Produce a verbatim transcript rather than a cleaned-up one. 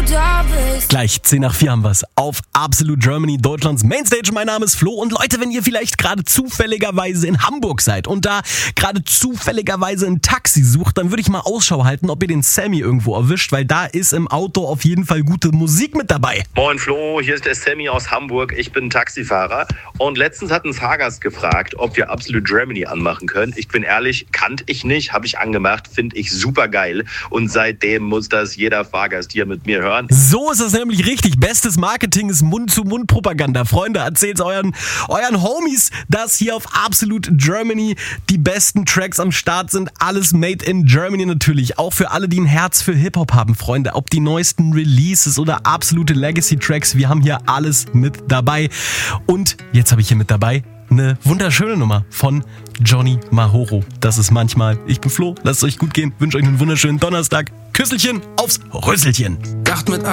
da bist. Gleich zehn nach vier haben wir's auf Absolute Germany, Deutschlands Mainstage. Mein Name ist Flo und Leute, wenn ihr vielleicht gerade zufälligerweise in Hamburg seid und da gerade zufälligerweise ein Taxi sucht, dann würde ich mal Ausschau halten, ob ihr den Sammy irgendwo erwischt, weil da ist im Auto auf jeden Fall gute Musik mit dabei. Moin Flo, hier ist der Sammy aus Hamburg. Ich bin Taxifahrer und letztens hat ein Fahrgast gefragt, ob wir Absolute Germany anmachen können. Ich bin ehrlich, kannte ich nicht, habe ich angemacht, finde ich super geil und seitdem muss das jeder Fahrgast hier mit mir hören. So ist es nämlich richtig. Bestes Marketing ist Mund-zu-Mund-Propaganda. Freunde, erzählt euren, euren Homies, dass hier auf Absolute Germany die besten Tracks am Start sind. Alles made in Germany natürlich. Auch für alle, die ein Herz für Hip-Hop haben, Freunde. Ob die neuesten Releases oder absolute Legacy-Tracks, wir haben hier alles mit dabei. Und jetzt habe ich hier mit dabei eine wunderschöne Nummer von Johnny Mahoro. Das ist manchmal. Ich bin Flo, lasst es euch gut gehen, wünsche euch einen wunderschönen Donnerstag. Küsselchen aufs Rüsselchen. Dacht mit